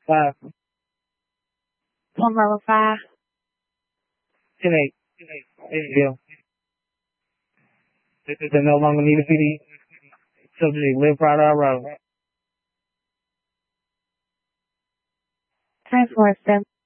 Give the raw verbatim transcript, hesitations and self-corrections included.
Five. One level five. Ten eight. Yeah. They no longer need a P D. Subject, live proud of our road. Ten four seven.